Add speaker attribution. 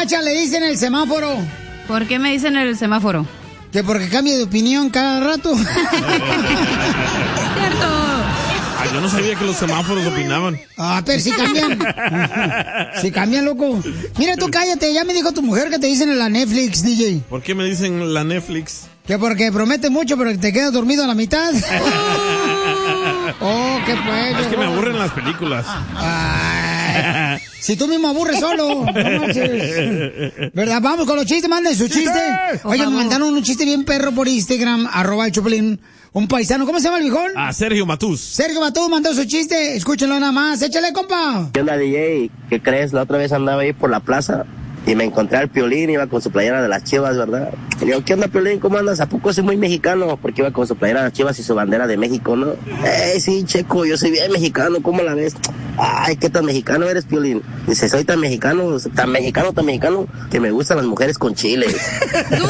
Speaker 1: Cacha le dicen el semáforo.
Speaker 2: ¿Por qué me dicen el semáforo?
Speaker 1: Que porque cambia de opinión cada rato.
Speaker 2: Cierto.
Speaker 3: Yo no sabía que los semáforos opinaban.
Speaker 1: Pero sí cambian. Sí cambian, loco. Mira, tú cállate. Ya me dijo tu mujer que te dicen en la Netflix, DJ.
Speaker 3: ¿Por qué me dicen la Netflix?
Speaker 1: Que porque promete mucho, pero que te quedas dormido a la mitad. Qué pues.
Speaker 3: Es que me aburren las películas.
Speaker 1: Si tú mismo aburres solo. No manches. ¿Verdad? Vamos con los chistes. Manden su chiste. Oye, me mandaron un chiste bien perro por Instagram. @el Choplin. Un paisano. ¿Cómo se llama el viejón?
Speaker 3: Sergio Matús.
Speaker 1: Sergio Matús mandó su chiste. Escúchenlo nada más. Échale, compa.
Speaker 4: ¿Qué onda, DJ? ¿Qué crees? La otra vez andaba ahí por la plaza y me encontré al Piolín, iba con su playera de las Chivas, ¿verdad? Y le digo, ¿qué onda, Piolín? ¿Cómo andas? ¿A poco soy muy mexicano? Porque iba con su playera de las Chivas y su bandera de México, ¿no? Sí, Checo, yo soy bien mexicano, ¿cómo la ves? Ay, ¿qué tan mexicano eres, Piolín? Dice, soy tan mexicano, que me gustan las mujeres con chile.
Speaker 2: ¡Duro!